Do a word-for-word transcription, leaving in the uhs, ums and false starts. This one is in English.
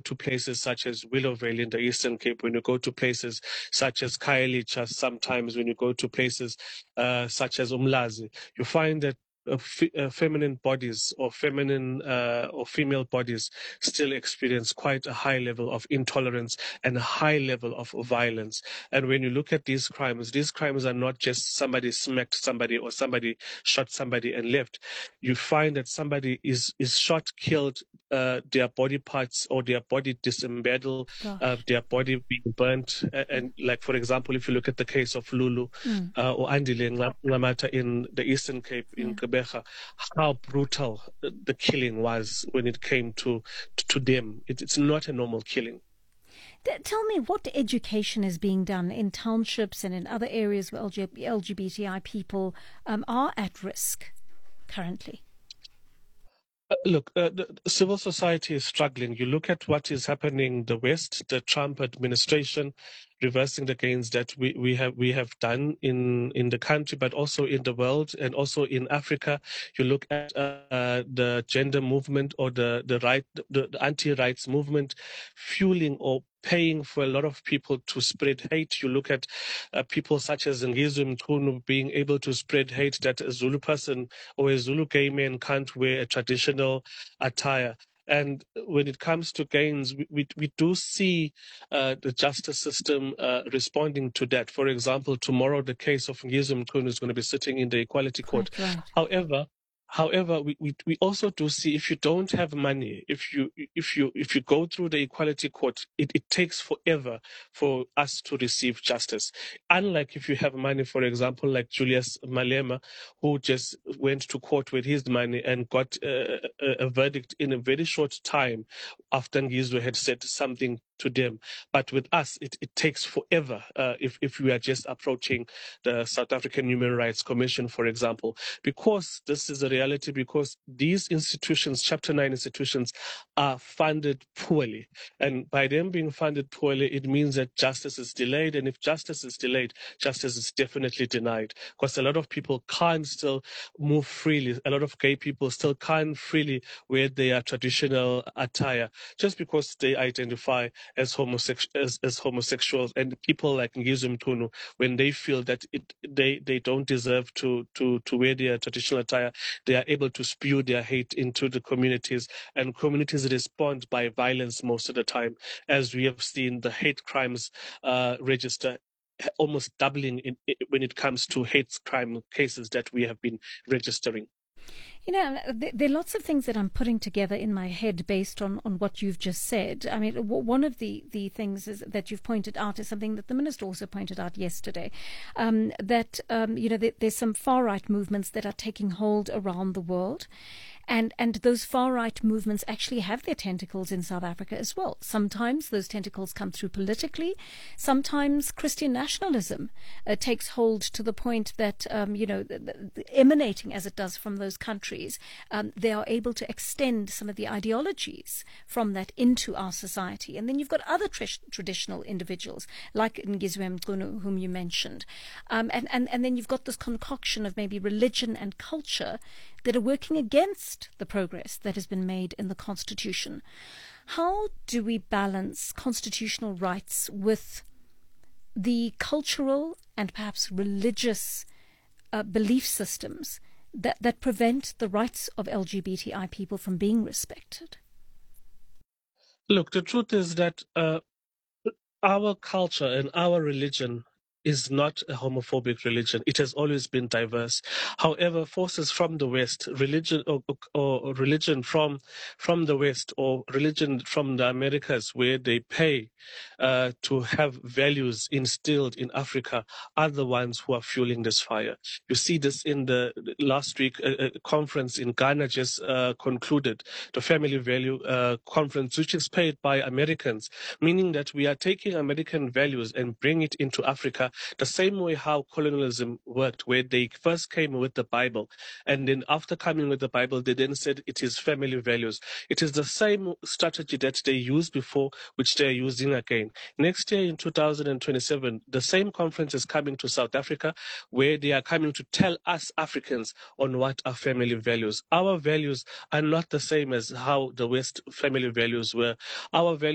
to places such as Willow Vale in the Eastern Cape, when you go to places such as Khayelitsha, sometimes when you go to places uh, such as Umlazi, you find that uh, f- uh, feminine bodies or feminine uh, or female bodies still experience quite a high level of intolerance and a high level of violence. And when you look at these crimes, these crimes are not just somebody smacked somebody or somebody shot somebody and left. You find that somebody is is shot, killed, uh, their body parts or their body disemboweled, uh, Gosh. their body being burnt. A- And, like, for example, if you look at the case of Lulu Mm. uh, or Andile Ngla- Nglamata in the Eastern Cape, in Yeah. Gqeberha, how brutal the killing was when it came to, to, to them. It, it's not a normal killing. T- Tell me what education is being done in townships and in other areas where L G- L G B T I people um, are at risk currently. Uh, Look, uh, the, the civil society is struggling. You look at what is happening in the West, the Trump administration reversing the gains that we, we have we have done in, in the country, but also in the world and also in Africa. You look at uh, the gender movement or the the right the, the anti-rights movement, fueling or paying for a lot of people to spread hate. You look at uh, people such as Ngizwe Mchunu being able to spread hate that a Zulu person or a Zulu gay man can't wear a traditional attire. And when it comes to gains, we, we, we do see uh, the justice system uh, responding to that. For example, tomorrow the case of Ngizwe Mchunu is going to be sitting in the Equality Court. Quite right. However, However, we, we, we also do see if you don't have money, if you if you if you go through the equality court, it, it takes forever for us to receive justice. Unlike if you have money, for example, like Julius Malema, who just went to court with his money and got uh, a, a verdict in a very short time after Ngizwe had said something to them. But with us, it, it takes forever uh, if, if we are just approaching the South African Human Rights Commission, for example, because this is a reality, because these institutions, Chapter nine institutions, are funded poorly. And by them being funded poorly, it means that justice is delayed. And if justice is delayed, justice is definitely denied, because a lot of people can't still move freely. A lot of gay people still can't freely wear their traditional attire just because they identify as homosexual, as, as homosexuals. And people like Ngizwe Mchunu, when they feel that it, they, they don't deserve to, to, to wear their traditional attire, they are able to spew their hate into the communities, and communities respond by violence most of the time, as we have seen the hate crimes uh, register almost doubling in, when it comes to hate crime cases that we have been registering. You know, there are lots of things that I'm putting together in my head based on, on what you've just said. I mean, one of the, the things is, that you've pointed out is something that the minister also pointed out yesterday, um, that, um, you know, there, there's some far-right movements that are taking hold around the world. And and those far-right movements actually have their tentacles in South Africa as well. Sometimes those tentacles come through politically. Sometimes Christian nationalism uh, takes hold to the point that, um, you know, the, the, emanating as it does from those countries, um, they are able to extend some of the ideologies from that into our society. And then you've got other tr- traditional individuals like Ngizwe Mchunu, whom you mentioned. Um, and, and, and then you've got this concoction of maybe religion and culture that are working against the progress that has been made in the Constitution. How do we balance constitutional rights with the cultural and perhaps religious uh, belief systems that, that prevent the rights of L G B T I people from being respected? Look, the truth is that uh, our culture and our religion is not a homophobic religion. It has always been diverse. However, forces from the West, religion or, or religion from from the West, or religion from the Americas, where they pay uh, to have values instilled in Africa, are the ones who are fueling this fire. You see this in the last week a, a conference in Ghana just uh, concluded, the Family Value uh, Conference, which is paid by Americans, meaning that we are taking American values and bring it into Africa, the same way how colonialism worked, where they first came with the Bible, and then after coming with the Bible, they then said it is family values. It is the same strategy that they used before, which they are using again. Next year in two thousand twenty-seven, the same conference is coming to South Africa, where they are coming to tell us Africans on what are family values. Our values are not the same as how the West family values were. Our values